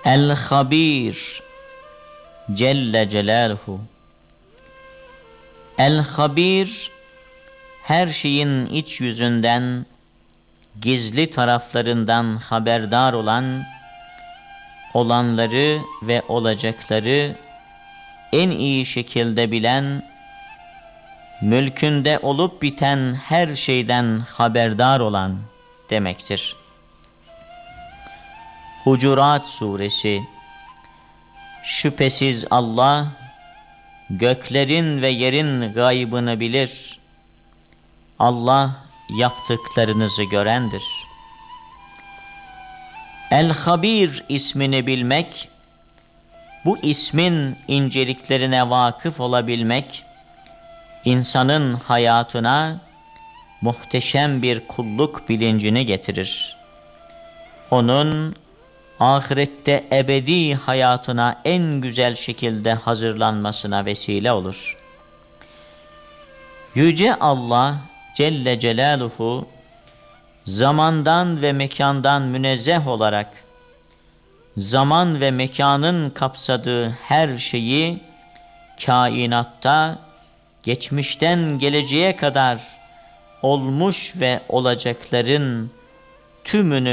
El-Habir Celle Celaluhu. El-Habir, her şeyin iç yüzünden, gizli taraflarından haberdar olan, olanları ve olacakları en iyi şekilde bilen, mülkünde olup biten her şeyden haberdar olan demektir. Hucurat Suresi. Şüphesiz Allah, göklerin ve yerin gaybını bilir. Allah yaptıklarınızı görendir. El-Habir ismini bilmek, bu ismin inceliklerine vakıf olabilmek, insanın hayatına muhteşem bir kulluk bilincini getirir. Onun ahirette ebedi hayatına en güzel şekilde hazırlanmasına vesile olur. Yüce Allah Celle Celaluhu, zamandan ve mekandan münezzeh olarak, zaman ve mekanın kapsadığı her şeyi kainatta geçmişten geleceğe kadar olmuş ve olacakların tümünü